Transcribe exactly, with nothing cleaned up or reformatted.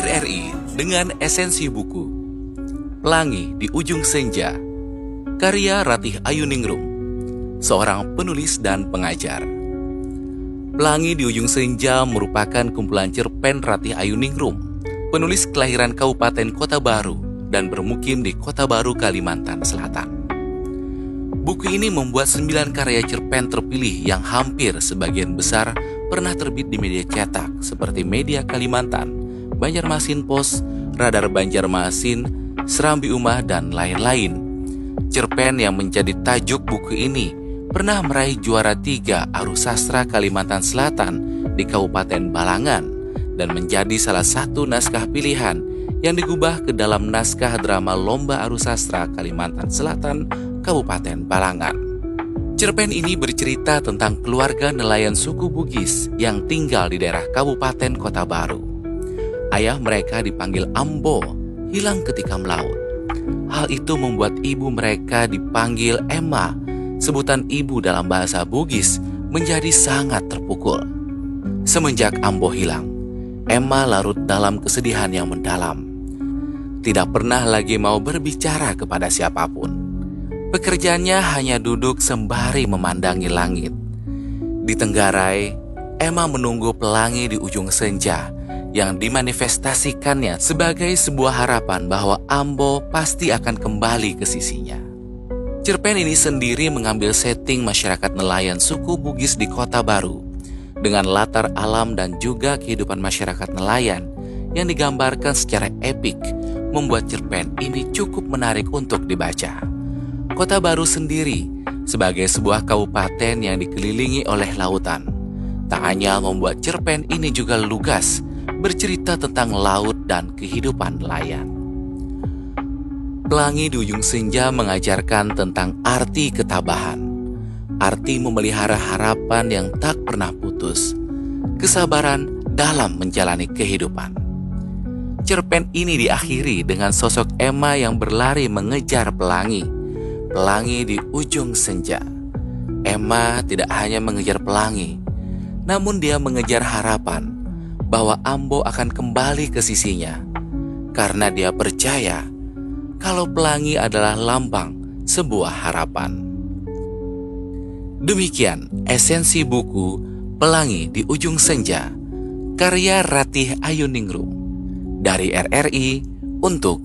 R R I dengan esensi buku Pelangi di Ujung Senja, karya Ratih Ayuningrum, seorang penulis dan pengajar. Pelangi di Ujung Senja merupakan kumpulan cerpen Ratih Ayuningrum, penulis kelahiran Kabupaten Kota Baru dan bermukim di Kota Baru, Kalimantan Selatan. Buku ini membuat sembilan karya cerpen terpilih yang hampir sebagian besar pernah terbit di media cetak seperti Media Kalimantan, Banjarmasin Pos, Radar Banjarmasin, Serambi Umah, dan lain-lain. Cerpen yang menjadi tajuk buku ini pernah meraih juara tiga Arus Sastra Kalimantan Selatan di Kabupaten Balangan dan menjadi salah satu naskah pilihan yang digubah ke dalam naskah drama Lomba Arus Sastra Kalimantan Selatan Kabupaten Balangan. Cerpen ini bercerita tentang keluarga nelayan suku Bugis yang tinggal di daerah Kabupaten Kota Baru. Ayah mereka dipanggil Ambo, hilang ketika melaut. Hal itu membuat ibu mereka dipanggil Emma. Sebutan ibu dalam bahasa Bugis menjadi sangat terpukul. Semenjak Ambo hilang, Emma larut dalam kesedihan yang mendalam. Tidak pernah lagi mau berbicara kepada siapapun. Pekerjaannya hanya duduk sembari memandangi langit. Di Tenggarai, Emma menunggu pelangi di ujung senja yang dimanifestasikannya sebagai sebuah harapan bahwa Ambo pasti akan kembali ke sisinya. Cerpen ini sendiri mengambil setting masyarakat nelayan suku Bugis di Kota Baru dengan latar alam dan juga kehidupan masyarakat nelayan yang digambarkan secara epik, membuat cerpen ini cukup menarik untuk dibaca. Kota Baru sendiri sebagai sebuah kabupaten yang dikelilingi oleh lautan, tak hanya membuat cerpen ini juga lugas bercerita tentang laut dan kehidupan nelayan. Pelangi di Ujung Senja mengajarkan tentang arti ketabahan, arti memelihara harapan yang tak pernah putus, kesabaran dalam menjalani kehidupan. Cerpen ini diakhiri dengan sosok Emma yang berlari mengejar pelangi, pelangi di ujung senja. Emma tidak hanya mengejar pelangi, namun dia mengejar harapan bahwa Ambo akan kembali ke sisinya, karena dia percaya kalau pelangi adalah lambang sebuah harapan. Demikian esensi buku Pelangi di Ujung Senja, karya Ratih Ayuningrum, dari R R I untuk